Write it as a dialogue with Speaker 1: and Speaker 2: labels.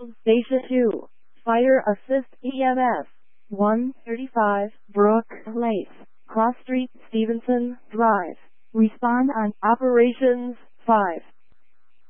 Speaker 1: Station 2. Fire Assist EMS. 135 Brook Place, Cross Street, Stevenson Drive. Respond on Operations 5.